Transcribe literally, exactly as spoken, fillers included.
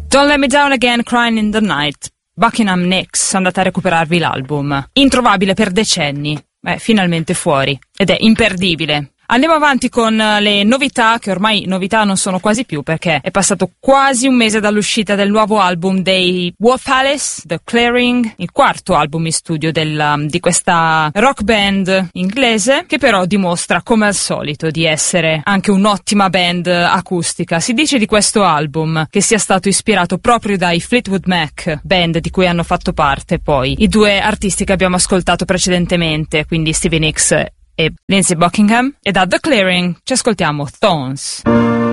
Don't Let Me Down Again, Crying in the Night. Buckingham Nicks, andate a recuperarvi l'album. Introvabile per decenni, è finalmente fuori ed è imperdibile. Andiamo avanti con le novità, che ormai novità non sono quasi più perché è passato quasi un mese dall'uscita del nuovo album dei War Palace, The Clearing, il quarto album in studio del, di questa rock band inglese, che però dimostra come al solito di essere anche un'ottima band acustica. Si dice di questo album che sia stato ispirato proprio dai Fleetwood Mac, band di cui hanno fatto parte poi i due artisti che abbiamo ascoltato precedentemente, quindi Stevie Nicks e Lindsey Buckingham, e da The Clearing ci ascoltiamo Thorns.